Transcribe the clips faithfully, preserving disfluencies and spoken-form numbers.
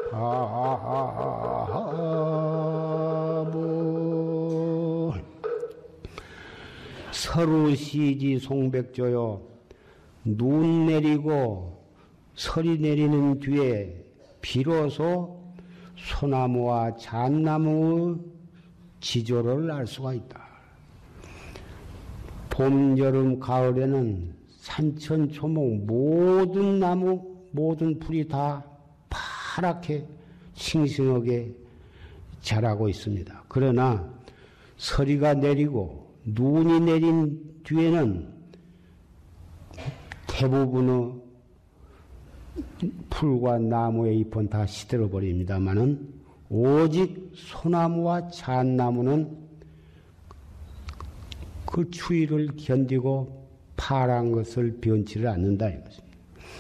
하부 서루 시지 송백조요. 눈 내리고 설이 내리는 뒤에 비로소 소나무와 잣나무의 지조를 알 수가 있다. 봄, 여름, 가을에는 산천, 초목 모든 나무, 모든 풀이 다 파랗게 싱싱하게 자라고 있습니다. 그러나 서리가 내리고 눈이 내린 뒤에는 대부분의 풀과 나무의 잎은 다 시들어 버립니다마는 오직 소나무와 잣나무는 그 추위를 견디고 파란 것을 변치를 않는다 이것입니다.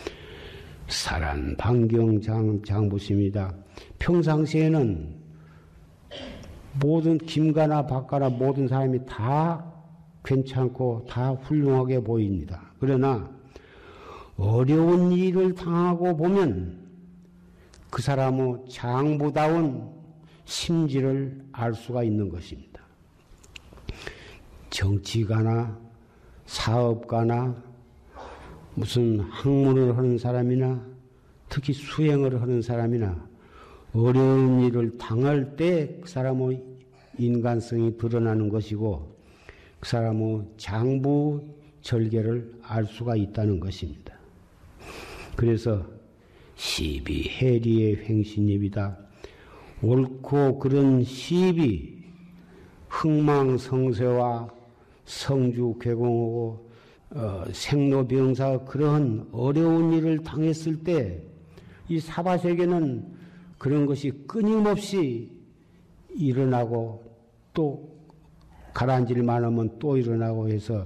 사란 반경 장, 장부십니다. 평상시에는 모든 김가나 박가나 모든 사람이 다 괜찮고 다 훌륭하게 보입니다. 그러나 어려운 일을 당하고 보면 그 사람의 장부다운 심지를 알 수가 있는 것입니다. 정치가나 사업가나 무슨 학문을 하는 사람이나 특히 수행을 하는 사람이나 어려운 일을 당할 때 그 사람의 인간성이 드러나는 것이고 그 사람의 장부 절개를 알 수가 있다는 것입니다. 그래서 시비 해리의 횡신입이다. 옳고 그런 시비 흥망성쇠와 성주괴공하고 어, 생로병사 그러한 어려운 일을 당했을 때 이 사바세계는 그런 것이 끊임없이 일어나고 또 가라앉을만 하면 또 일어나고 해서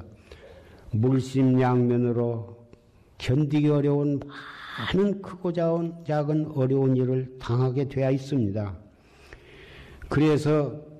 물심양면으로 견디기 어려운 많은 크고 작은 어려운 일을 당하게 되어 있습니다. 그래서